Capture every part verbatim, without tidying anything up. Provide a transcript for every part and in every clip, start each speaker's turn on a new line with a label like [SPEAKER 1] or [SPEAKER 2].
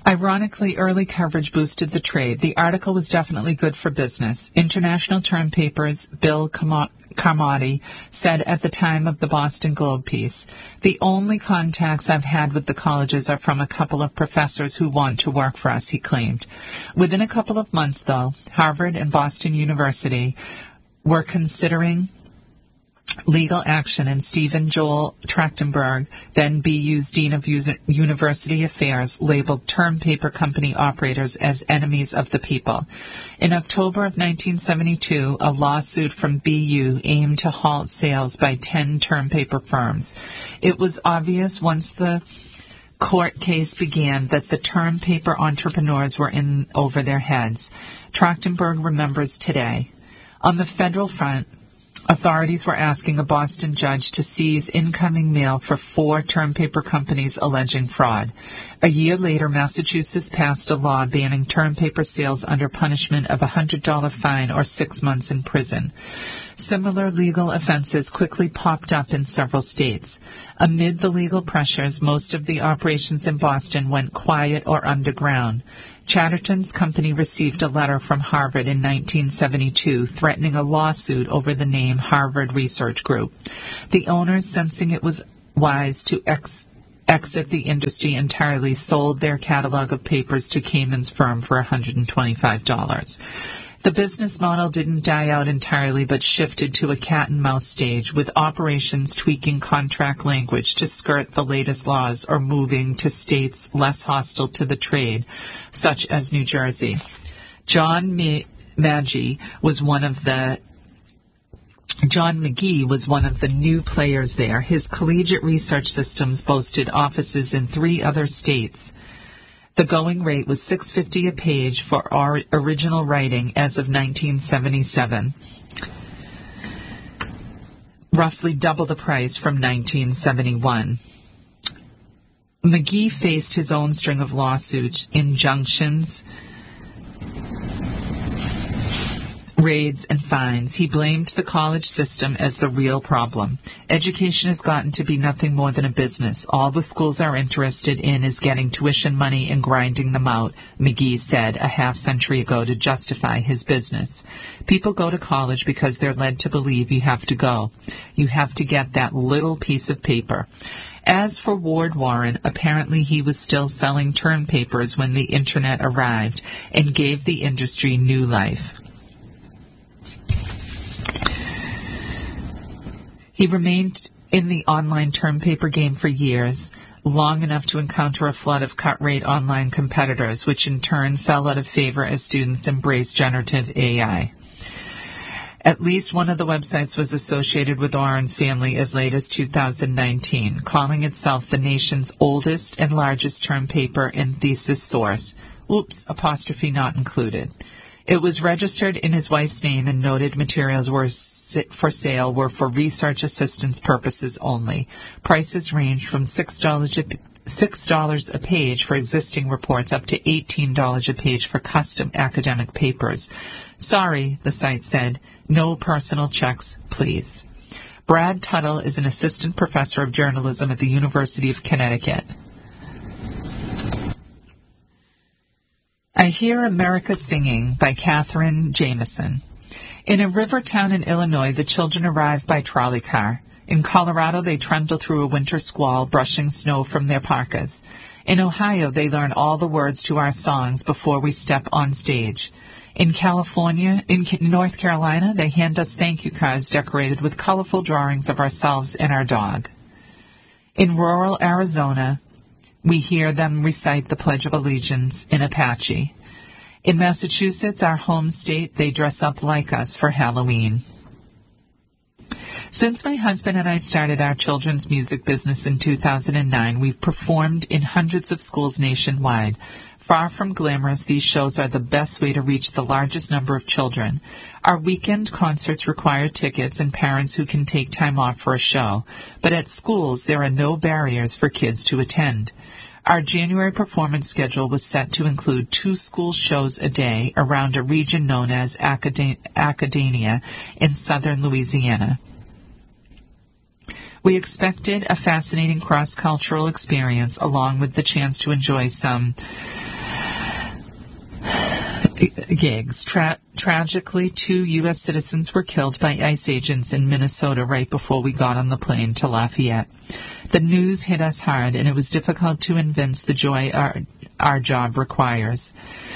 [SPEAKER 1] Ironically, early coverage boosted the trade. The article was definitely good for business. International Term Papers' Bill Carmody said at the time of the Boston Globe piece, "The only contacts I've had with the colleges are from a couple of professors who want to work for us," he claimed. Within a couple of months, though, Harvard and Boston University were considering legal action, and Stephen Joel Trachtenberg, then B U's Dean of University Affairs, labeled term paper company operators as enemies of the people. In October of nineteen seventy-two, a lawsuit from B U aimed to halt sales by ten term paper firms. It was obvious once the court case began that the term paper entrepreneurs were in over their heads. Trachtenberg remembers today. On the federal front, authorities were asking a Boston judge to seize incoming mail for four term paper companies alleging fraud. A year later, Massachusetts passed a law banning term paper sales under punishment of a one hundred dollars fine or six months in prison. Similar legal offenses quickly popped up in several states. Amid the legal pressures, most of the operations in Boston went quiet or underground. Chatterton's company received a letter from Harvard in nineteen seventy-two threatening a lawsuit over the name Harvard Research Group. The owners, sensing it was wise to ex- exit the industry entirely, sold their catalog of papers to Cayman's firm for one hundred twenty-five dollars. The business model didn't die out entirely, but shifted to a cat-and-mouse stage, with operations tweaking contract language to skirt the latest laws or moving to states less hostile to the trade, such as New Jersey. John Ma- Magee was one of the John McGee was one of the new players there. His collegiate research systems boasted offices in three other states. The going rate was six dollars and fifty cents a page for our original writing as of nineteen seventy-seven, roughly double the price from nineteen seventy-one. McGee faced his own string of lawsuits, injunctions, raids, and fines. He blamed the college system as the real problem. Education has gotten to be nothing more than a business. All the schools are interested in is getting tuition money and grinding them out, McGee said a half century ago to justify his business. People go to college because they're led to believe you have to go. You have to get that little piece of paper. As for Ward Warren, apparently he was still selling term papers when the Internet arrived and gave the industry new life. He remained in the online term paper game for years, long enough to encounter a flood of cut-rate online competitors, which in turn fell out of favor as students embraced generative A I. At least one of the websites was associated with Warren's family as late as two thousand nineteen, calling itself the nation's oldest and largest term paper and thesis source. Oops, apostrophe not included. It was registered in his wife's name, and noted materials were for sale were for research assistance purposes only. Prices ranged from six dollars a, six dollars a page for existing reports up to eighteen dollars a page for custom academic papers. Sorry, the site said, no personal checks, please. Brad Tuttle is an assistant professor of journalism at the University of Connecticut. I Hear America Singing by Catherine Jameson. In a river town in Illinois, the children arrive by trolley car. In Colorado, they trundle through a winter squall, brushing snow from their parkas. In Ohio, they learn all the words to our songs before we step on stage. In California, in North Carolina, they hand us thank you cards decorated with colorful drawings of ourselves and our dog. In rural Arizona, we hear them recite the Pledge of Allegiance in Apache. In Massachusetts, our home state, they dress up like us for Halloween. Since my husband and I started our children's music business in two thousand nine, we've performed in hundreds of schools nationwide. Far from glamorous, these shows are the best way to reach the largest number of children. Our weekend concerts require tickets and parents who can take time off for a show, but at schools there are no barriers for kids to attend. Our January performance schedule was set to include two school shows a day around a region known as Acad- Acadania in southern Louisiana. We expected a fascinating cross-cultural experience along with the chance to enjoy some gigs. Tra- tragically, two U S citizens were killed by ICE agents in Minnesota right before we got on the plane to Lafayette. The news hit us hard, and it was difficult to evince the joy our, our job requires.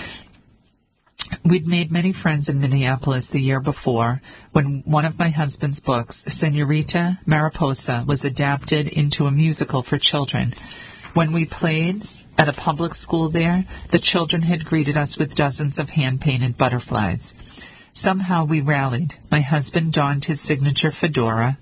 [SPEAKER 1] We'd made many friends in Minneapolis the year before when one of my husband's books, Senorita Mariposa, was adapted into a musical for children. When we played at a public school there, the children had greeted us with dozens of hand-painted butterflies. Somehow we rallied. My husband donned his signature fedora.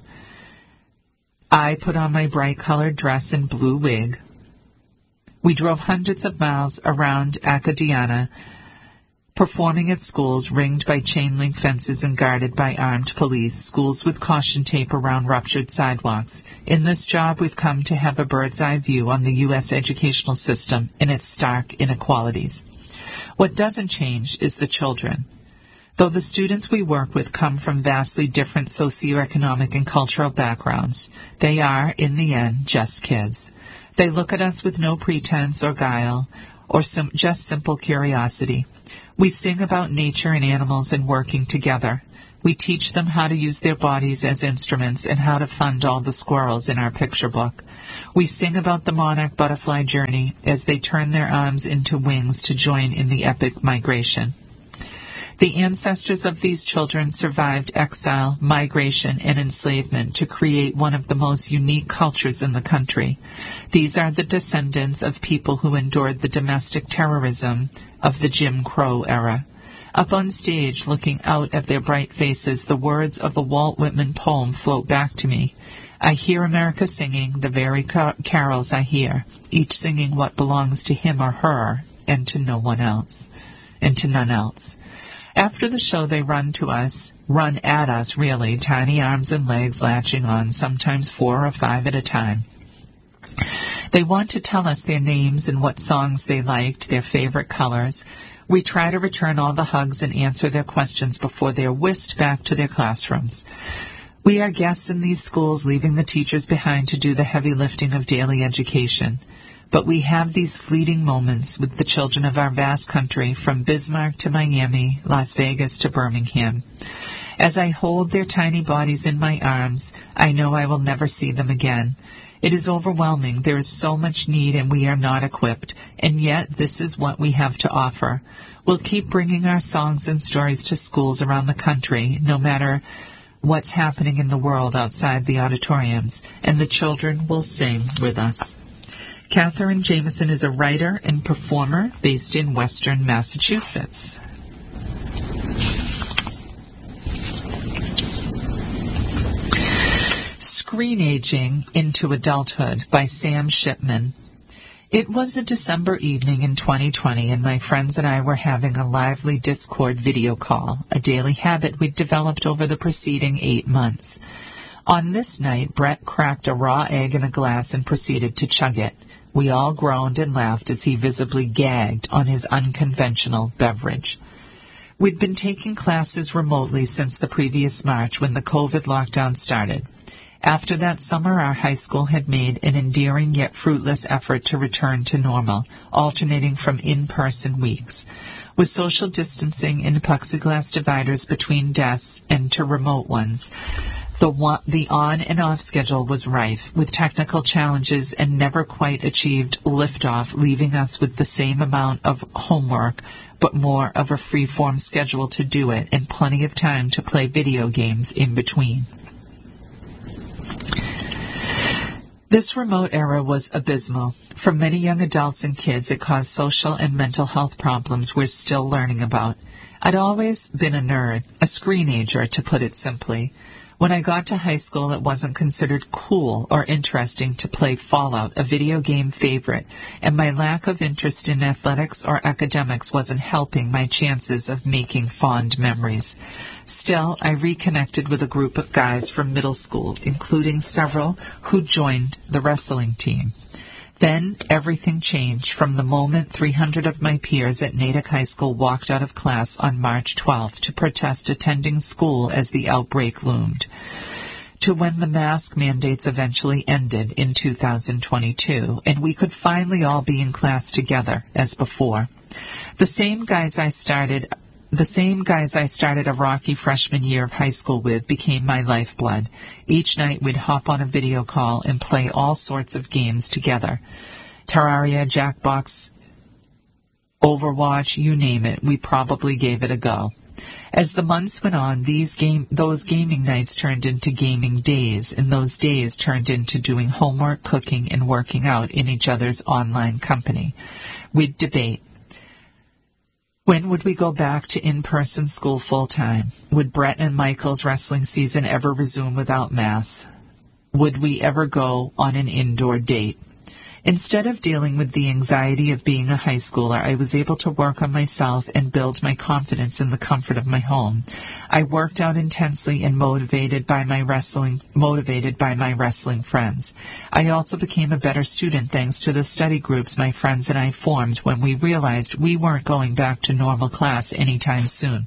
[SPEAKER 1] I put on my bright-colored dress and blue wig. We drove hundreds of miles around Acadiana, performing at schools ringed by chain-link fences and guarded by armed police, schools with caution tape around ruptured sidewalks. In this job, we've come to have a bird's-eye view on the U S educational system and its stark inequalities. What doesn't change is the children. Though the students we work with come from vastly different socioeconomic and cultural backgrounds, they are, in the end, just kids. They look at us with no pretense or guile, or some, just simple curiosity. We sing about nature and animals and working together. We teach them how to use their bodies as instruments and how to fund all the squirrels in our picture book. We sing about the monarch butterfly journey as they turn their arms into wings to join in the epic migration. The ancestors of these children survived exile, migration, and enslavement to create one of the most unique cultures in the country. These are the descendants of people who endured the domestic terrorism of the Jim Crow era. Up on stage, looking out at their bright faces, the words of a Walt Whitman poem float back to me. I hear America singing the very car- carols I hear, each singing what belongs to him or her, and to no one else, and to none else. After the show, they run to us, run at us, really, tiny arms and legs latching on, sometimes four or five at a time. They want to tell us their names and what songs they liked, their favorite colors. We try to return all the hugs and answer their questions before they are whisked back to their classrooms. We are guests in these schools, leaving the teachers behind to do the heavy lifting of daily education. But we have these fleeting moments with the children of our vast country, from Bismarck to Miami, Las Vegas to Birmingham. As I hold their tiny bodies in my arms, I know I will never see them again. It is overwhelming. There is so much need, and we are not equipped. And yet, this is what we have to offer. We'll keep bringing our songs and stories to schools around the country, no matter what's happening in the world outside the auditoriums, and the children will sing with us. Catherine Jameson is a writer and performer based in Western Massachusetts. Screen-Aging into Adulthood by Sam Shipman. It was a December evening in twenty twenty, and my friends and I were having a lively Discord video call, a daily habit we'd developed over the preceding eight months. On this night, Brett cracked a raw egg in a glass and proceeded to chug it. We all groaned and laughed as he visibly gagged on his unconventional beverage. We'd been taking classes remotely since the previous March when the COVID lockdown started. After that summer, our high school had made an endearing yet fruitless effort to return to normal, alternating from in-person weeks. With social distancing and plexiglass dividers between desks and to remote ones, the, one, the on and off schedule was rife with technical challenges and never quite achieved liftoff, leaving us with the same amount of homework, but more of a free-form schedule to do it and plenty of time to play video games in between. This remote era was abysmal. For many young adults and kids, it caused social and mental health problems we're still learning about. I'd always been a nerd, a screen-ager, to put it simply. When I got to high school, it wasn't considered cool or interesting to play Fallout, a video game favorite, and my lack of interest in athletics or academics wasn't helping my chances of making fond memories. Still, I reconnected with a group of guys from middle school, including several who joined the wrestling team. Then everything changed from the moment three hundred of my peers at Natick High School walked out of class on March twelfth to protest attending school as the outbreak loomed. to when the mask mandates eventually ended in two thousand twenty-two, and we could finally all be in class together as before. The same guys I started The same guys I started a rocky freshman year of high school with became my lifeblood. Each night we'd hop on a video call and play all sorts of games together. Terraria, Jackbox, Overwatch, you name it, we probably gave it a go. As the months went on, these game, those gaming nights turned into gaming days, and those days turned into doing homework, cooking, and working out in each other's online company. We'd debate. When would we go back to in-person school full-time? Would Brett and Michael's wrestling season ever resume without mass? Would we ever go on an indoor date? Instead of dealing with the anxiety of being a high schooler, I was able to work on myself and build my confidence in the comfort of my home. I worked out intensely and motivated by my wrestling, motivated by my wrestling friends. I also became a better student thanks to the study groups my friends and I formed when we realized we weren't going back to normal class anytime soon.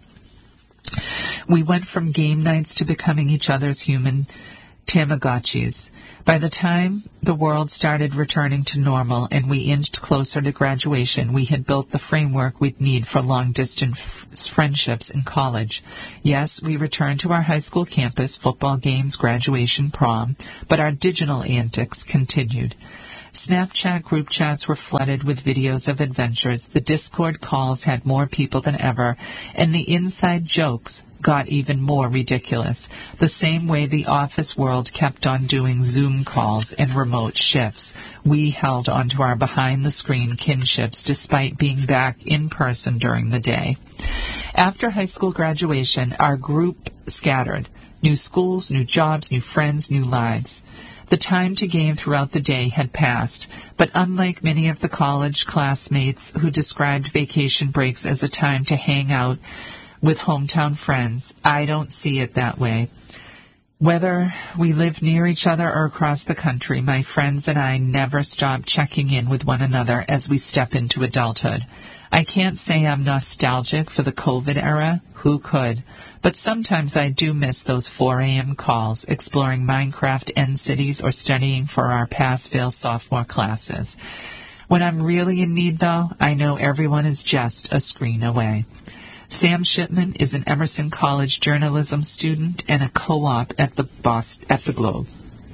[SPEAKER 1] We went from game nights to becoming each other's human Tamagotchis. By the time the world started returning to normal and we inched closer to graduation, we had built the framework we'd need for long-distance f- friendships in college. Yes, we returned to our high school campus, football games, graduation, prom, but our digital antics continued. Snapchat group chats were flooded with videos of adventures, the Discord calls had more people than ever, and the inside jokes got even more ridiculous, the same way the office world kept on doing Zoom calls and remote shifts. We held onto our behind-the-screen kinships despite being back in person during the day. After high school graduation, our group scattered. New schools, new jobs, new friends, new lives. The time to game throughout the day had passed, but unlike many of the college classmates who described vacation breaks as a time to hang out with hometown friends, I don't see it that way. Whether we live near each other or across the country, my friends and I never stop checking in with one another as we step into adulthood. I can't say I'm nostalgic for the COVID era. Who could? But sometimes I do miss those four a.m. calls, exploring Minecraft end cities or studying for our pass-fail sophomore classes. When I'm really in need, though, I know everyone is just a screen away. Sam Shipman is an Emerson College journalism student and a co-op at the Boston, at the Globe.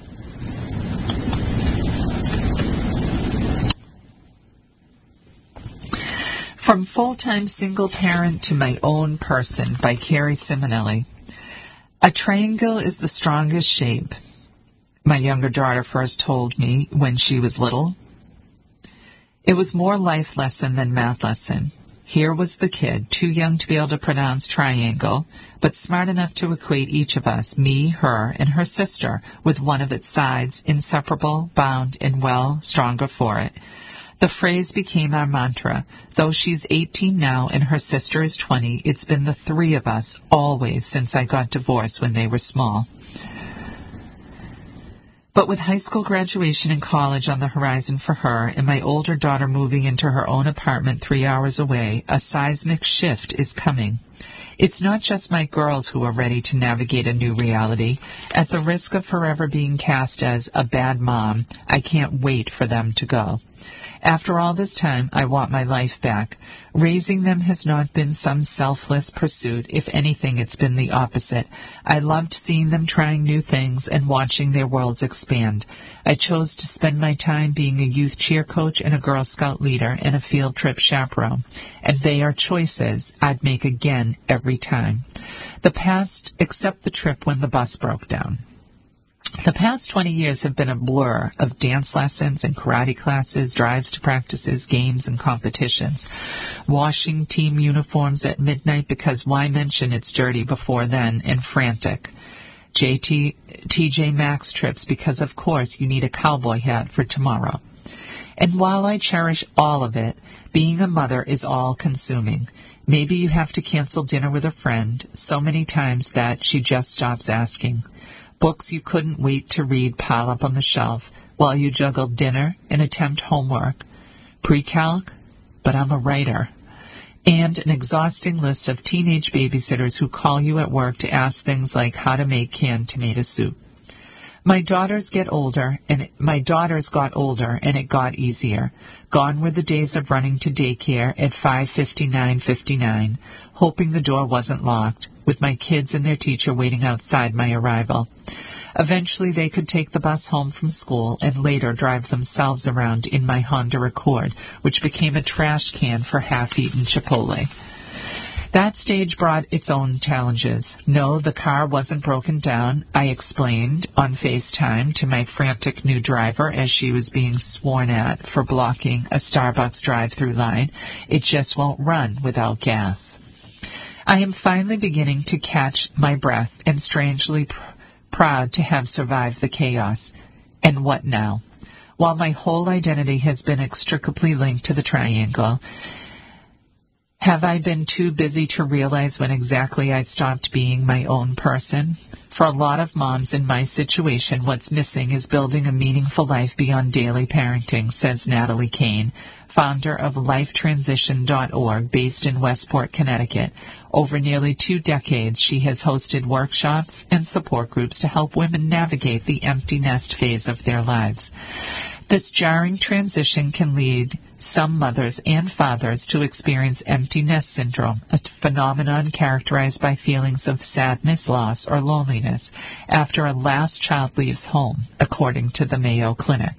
[SPEAKER 1] From Full-Time Single Parent to My Own Person by Carrie Simonelli. A triangle is the strongest shape, my younger daughter first told me when she was little. It was more life lesson than math lesson. Here was the kid, too young to be able to pronounce triangle, but smart enough to equate each of us, me, her, and her sister, with one of its sides, inseparable, bound, and well, stronger for it. The phrase became our mantra. Though she's eighteen now and her sister is twenty, it's been the three of us always since I got divorced when they were small. But with high school graduation and college on the horizon for her, and my older daughter moving into her own apartment three hours away, a seismic shift is coming. It's not just my girls who are ready to navigate a new reality. At the risk of forever being cast as a bad mom, I can't wait for them to go. After all this time, I want my life back. Raising them has not been some selfless pursuit. If anything, it's been the opposite. I loved seeing them trying new things and watching their worlds expand. I chose to spend my time being a youth cheer coach and a Girl Scout leader and a field trip chaperone. And they are choices I'd make again every time. The past, except the trip when the bus broke down. The past twenty years have been a blur of dance lessons and karate classes, drives to practices, games, and competitions. Washing team uniforms at midnight because why mention it's dirty before then, and frantic. J T, T J Maxx trips because, of course, you need a cowboy hat for tomorrow. And while I cherish all of it, being a mother is all-consuming. Maybe you have to cancel dinner with a friend so many times that she just stops asking. Books you couldn't wait to read pile up on the shelf while you juggle dinner and attempt homework. Pre-calc, but I'm a writer. And an exhausting list of teenage babysitters who call you at work to ask things like how to make canned tomato soup. My daughters get older, and it, my daughters got older, and it got easier. Gone were the days of running to daycare at five fifty-nine fifty-nine, hoping the door wasn't locked, with my kids and their teacher waiting outside my arrival. Eventually they could take the bus home from school and later drive themselves around in my Honda Accord, which became a trash can for half-eaten Chipotle. That stage brought its own challenges. No, the car wasn't broken down, I explained on FaceTime to my frantic new driver as she was being sworn at for blocking a Starbucks drive-through line. It just won't run without gas. I am finally beginning to catch my breath and strangely pr- proud to have survived the chaos. And what now? While my whole identity has been inextricably linked to the triangle, have I been too busy to realize when exactly I stopped being my own person? For a lot of moms in my situation, what's missing is building a meaningful life beyond daily parenting, says Natalie Kane, founder of life transition dot org, based in Westport, Connecticut. Over nearly two decades, she has hosted workshops and support groups to help women navigate the empty nest phase of their lives. This jarring transition can lead some mothers and fathers to experience empty nest syndrome, a phenomenon characterized by feelings of sadness, loss, or loneliness after a last child leaves home, according to the Mayo Clinic.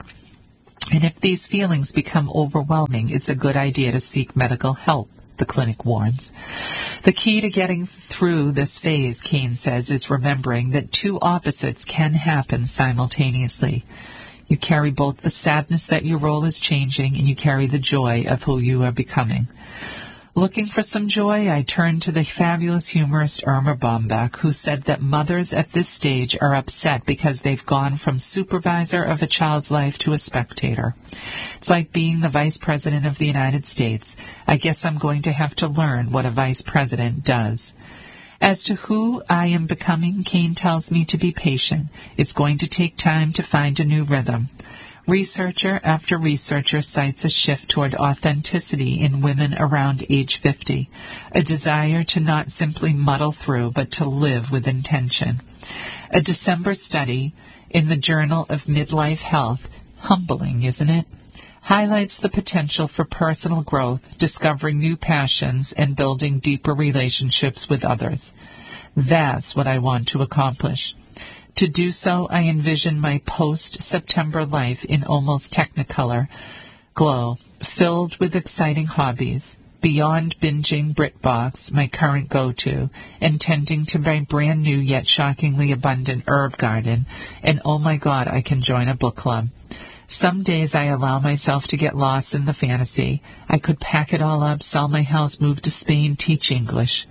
[SPEAKER 1] And if these feelings become overwhelming, it's a good idea to seek medical help, the clinic warns. The key to getting through this phase, Kane says, is remembering that two opposites can happen simultaneously. You carry both the sadness that your role is changing and you carry the joy of who you are becoming. Looking for some joy, I turned to the fabulous humorist Irma Bombeck, who said that mothers at this stage are upset because they've gone from supervisor of a child's life to a spectator. It's like being the vice president of the United States. I guess I'm going to have to learn what a vice president does. As to who I am becoming, Kane tells me to be patient. It's going to take time to find a new rhythm. Researcher after researcher cites a shift toward authenticity in women around age fifty, a desire to not simply muddle through, but to live with intention. A December study in the Journal of Midlife Health, humbling, isn't it? Highlights the potential for personal growth, discovering new passions, and building deeper relationships with others. That's what I want to accomplish. To do so, I envision my post-September life in almost Technicolor glow, filled with exciting hobbies, beyond binging BritBox, my current go-to, and tending to my brand new yet shockingly abundant herb garden, and oh my God, I can join a book club. Some days I allow myself to get lost in the fantasy. I could pack it all up, sell my house, move to Spain, teach English.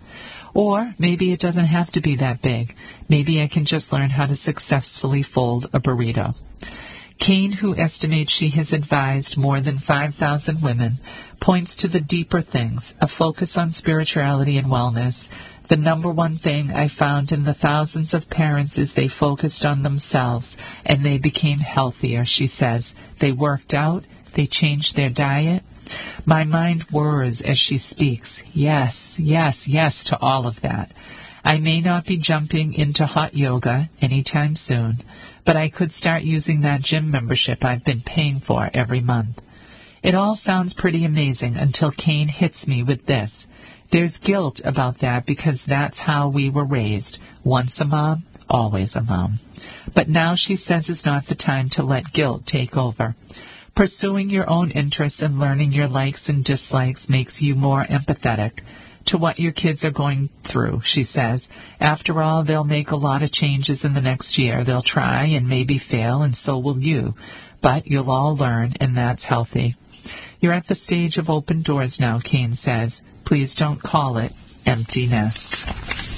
[SPEAKER 1] Or maybe it doesn't have to be that big. Maybe I can just learn how to successfully fold a burrito. Kane, who estimates she has advised more than five thousand women, points to the deeper things, a focus on spirituality and wellness. The number one thing I found in the thousands of parents is they focused on themselves and they became healthier, she says. They worked out, they changed their diet. My mind whirs as she speaks. Yes, yes, yes to all of that. I may not be jumping into hot yoga anytime soon, but I could start using that gym membership I've been paying for every month. It all sounds pretty amazing until Kane hits me with this. There's guilt about that because that's how we were raised. Once a mom, always a mom. But now she says it's not the time to let guilt take over. Pursuing your own interests and learning your likes and dislikes makes you more empathetic to what your kids are going through, she says. After all, they'll make a lot of changes in the next year. They'll try and maybe fail, and so will you. But you'll all learn, and that's healthy. You're at the stage of open doors now, Kane says. Please don't call it empty nest.